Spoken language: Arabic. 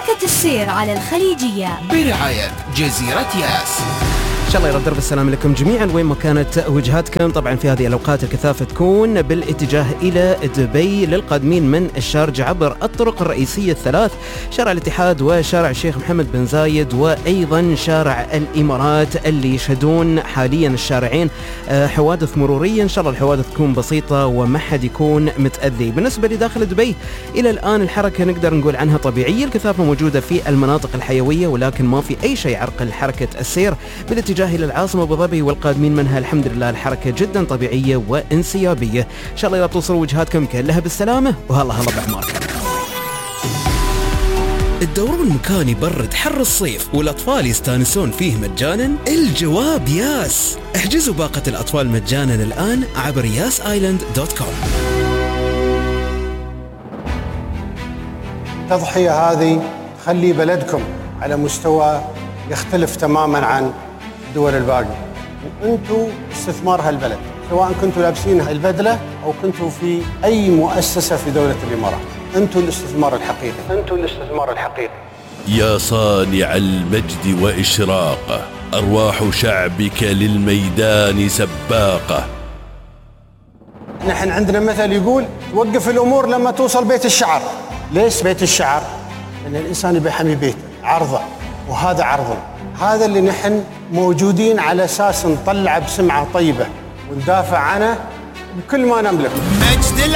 حركة السير على الخليجية برعاية جزيرة ياس. إن شاء الله يرد بالسلام لكم جميعا وين ما كانت وجهاتكم. طبعا في هذه الأوقات الكثافة تكون بالاتجاه إلى دبي للقادمين من الشارجة عبر الطرق الرئيسية الثلاث، شارع الاتحاد وشارع الشيخ محمد بن زايد وأيضا شارع الإمارات، اللي يشهدون حاليا الشارعين حوادث مرورية. إن شاء الله الحوادث تكون بسيطة وما حد يكون متأذي. بالنسبة لداخل دبي إلى الآن الحركة نقدر نقول عنها طبيعية، الكثافة موجودة في المناطق الحيوية ولكن ما في أي شيء يعرقل حركة السير بالاتجاه إلى العاصمة أبو ظبي والقادمين منها. الحمد لله الحركة جدا طبيعية وانسيابية. إن شاء الله لا توصلوا وجهاتكم كلها بالسلامة وهلا بأعماركم. الدورون مكان يبرد حر الصيف والأطفال يستانسون فيه مجانا؟ الجواب ياس. احجزوا باقة الأطفال مجانا الآن عبر yasisland.com. التضحية هذه تخلي بلدكم على مستوى يختلف تماما عن الدول الباقية، وانتم استثمار هالبلد، سواء كنتوا لابسين البدلة او كنتوا في اي مؤسسة في دولة الامارات. انتم الاستثمار الحقيقي، انتم الاستثمار الحقيقي. يا صانع المجد وإشراقه، أرواح شعبك للميدان سباقة. نحن عندنا مثل يقول وقف الامور لما توصل بيت الشعر. ليش بيت الشعر؟ لان الانسان يبي يحمي بيته، عرضه، وهذا عرضنا. هذا اللي نحن موجودين على أساس نطلع بسمعة طيبة وندافع عنه بكل ما نملك.